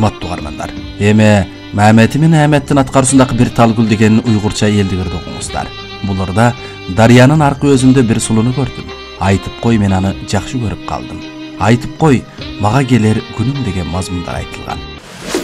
Урматтуу угармандар. Эми Мамети менен Ахметтин аткаруусундагы бир талгүл деген уйгурча элдигирди окуңуздар. Буларда Дарыянын аркы өзүндө бир сулууну көрдүм. Айтып кой, мен аны жакшы көрүп калдым. Айтып кой, мага келер күнүм деген мазмундар айтылган.